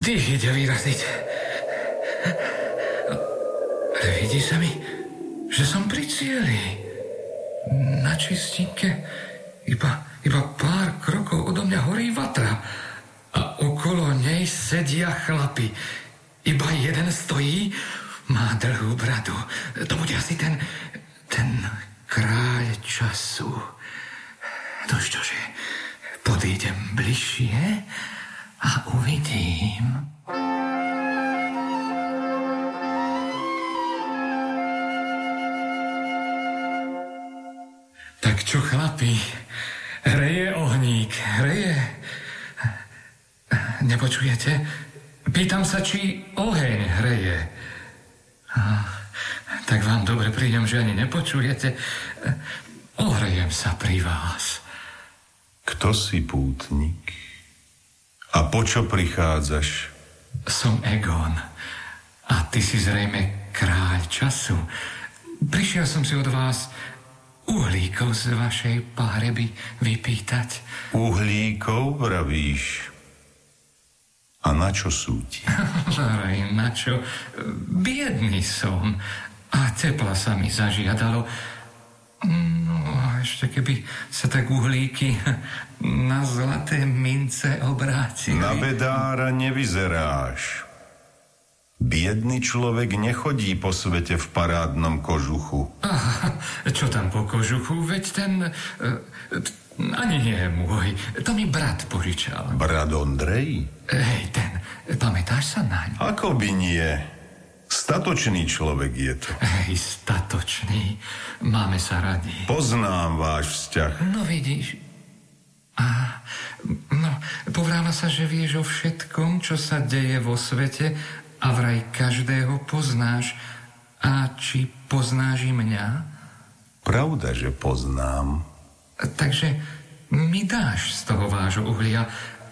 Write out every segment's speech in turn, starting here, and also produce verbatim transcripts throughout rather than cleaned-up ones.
Dých ide vyraziť. Ale vidí sa mi, že som pri cieli. Na čistinke iba, iba pár krokov odo mňa horí vatra a okolo nej sedia chlapi. Iba jeden stojí, má dlhú bradu. To bude asi ten, ten kráľ času. No čože, podídem bližšie a uvidím. Tak čo, chlapi? Hreje ohník, hreje. Nepočujete? Pýtam sa, či oheň hreje. Tak vám dobre prídem, že ani nepočujete. Ohrejem sa pri vás. Kto si, pútnik? A po čo prichádzaš? Som Egon. A ty si zrejme kráľ času. Prišiel som si od vás uhlíkov z vašej pahreby vypýtať. Uhlíkov, vravíš? A na čo sú ti? Aj na čo? Biedný som. A tepla sa mi zažiadalo. No a ešte keby sa tak uhlíky na zlaté mince obrátili. Na bedára nevyzeráš. Biedný človek nechodí po svete v parádnom kožuchu. Aha, čo tam po kožuchu? Veď ten... Uh, ani nie je môj. To mi brat požičal. Brat Ondrej? Hej, ten. Pamätáš sa naň? Ako by nie? Statočný človek je to. Hej, statočný. Máme sa radi. Poznám váš vzťah. No vidíš. A, no, povráva sa, že vieš o všetkom, čo sa deje vo svete a vraj každého poznáš. A či poznáš i mňa? Pravda, že poznám. Takže mi dáš z toho vášho uhlia.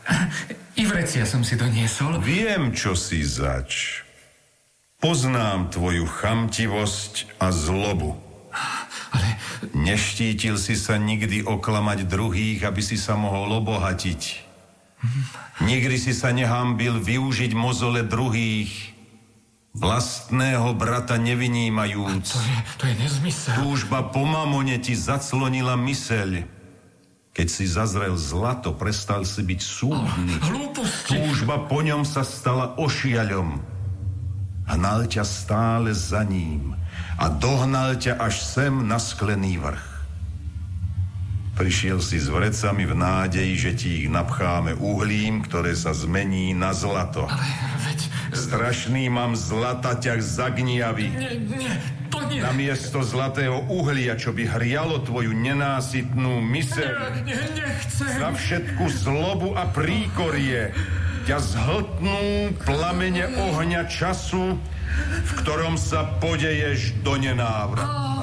I vrecia som si doniesol. Viem, čo si zač. Poznám tvoju chamtivosť a zlobu. Ale... Neštítil si sa nikdy oklamať druhých, aby si sa mohol obohatiť. Nikdy si sa nehambil využiť mozole druhých, vlastného brata nevinímajúc. To je, to je nezmysel. Túžba po mamone ti zaclonila myseľ. Keď si zazrel zlato, prestal si byť súdny. Oh, hlúposti. Túžba po ňom sa stala ošiaľom. Hnal ťa stále za ním a dohnal ťa až sem na sklený vrch. Prišiel si s vrecami v nádeji, že ti ich napcháme uhlím, ktoré sa zmení na zlato. Ale veď... Strašný mám zlataťah zagniavý. Nie, nie, to nie. Namiesto zlatého uhlia, čo by hrialo tvoju nenásytnú myseľ. Nie, nie, nechcem. Za všetku zlobu a príkorie ťa zhltnú plamene ohňa času, v ktorom sa podeješ do nenávratu.